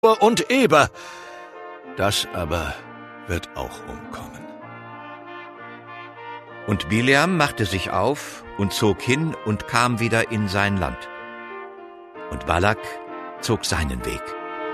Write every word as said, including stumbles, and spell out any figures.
und Eber. Das aber wird auch umkommen. Und Bileam machte sich auf und zog hin und kam wieder in sein Land. Und Balak zog seinen Weg.